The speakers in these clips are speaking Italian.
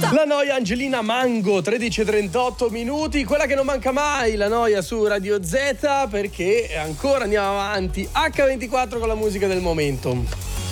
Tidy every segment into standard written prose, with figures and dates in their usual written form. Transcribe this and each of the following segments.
La noia Angelina Mango, 13:38 minuti, quella che non manca mai, la noia su Radio Z, perché ancora andiamo avanti, H24 con la musica del momento.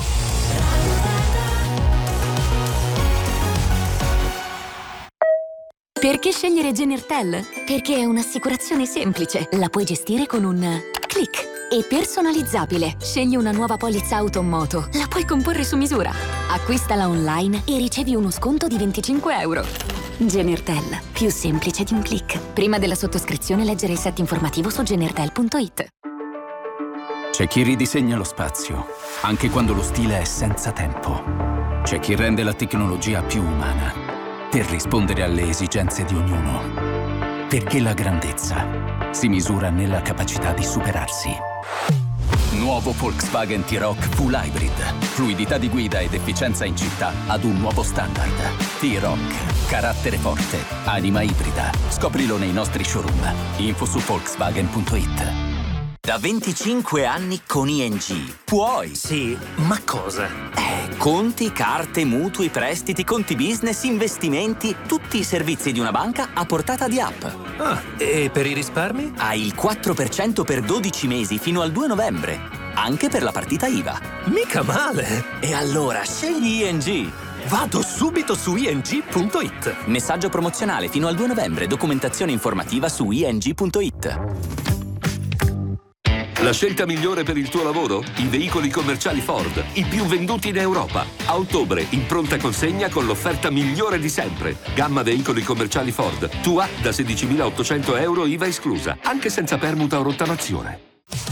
Perché scegliere Genertel? Perché è un'assicurazione semplice, la puoi gestire con un click. E personalizzabile. Scegli una nuova polizza auto o moto, la puoi comporre su misura. Acquistala online e ricevi uno sconto di €25. Genertel, più semplice di un click. Prima della sottoscrizione leggere il set informativo su genertel.it. C'è chi ridisegna lo spazio, anche quando lo stile è senza tempo. C'è chi rende la tecnologia più umana, per rispondere alle esigenze di ognuno. Perché la grandezza si misura nella capacità di superarsi. Nuovo Volkswagen T-Roc Full Hybrid. Fluidità di guida ed efficienza in città ad un nuovo standard. T-Roc. Carattere forte. Anima ibrida. Scoprilo nei nostri showroom. Info su Volkswagen.it. Da 25 anni con ING. Puoi. Sì, ma cosa? Conti, carte, mutui, prestiti, conti business, investimenti, tutti i servizi di una banca a portata di app. Ah, e per i risparmi? Hai il 4% per 12 mesi fino al 2 novembre. Anche per la partita IVA. Mica male! E allora scegli ING. Vado subito su ing.it. Messaggio promozionale fino al 2 novembre. Documentazione informativa su ing.it. La scelta migliore per il tuo lavoro? I veicoli commerciali Ford, i più venduti in Europa. A ottobre, in pronta consegna con l'offerta migliore di sempre. Gamma veicoli commerciali Ford. Tua da 16.800 euro IVA esclusa, anche senza permuta o rottamazione.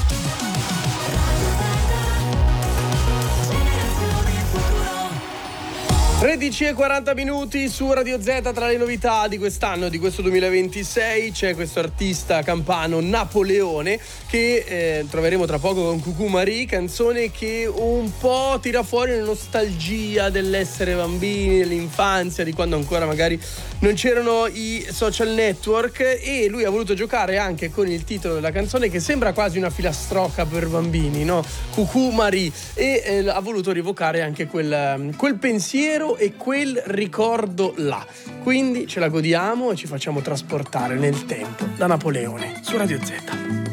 13:40 minuti su Radio Z. Tra le novità di quest'anno, di questo 2026, c'è questo artista campano Napoleone che troveremo tra poco con Cucù Marie, canzone che un po' tira fuori la nostalgia dell'essere bambini, dell'infanzia, di quando ancora magari non c'erano i social network, e lui ha voluto giocare anche con il titolo della canzone, che sembra quasi una filastrocca per bambini, no? Cucù Marie, e ha voluto rievocare anche quel pensiero e quel ricordo là. Quindi ce la godiamo e ci facciamo trasportare nel tempo da Napoleone su Radio Z.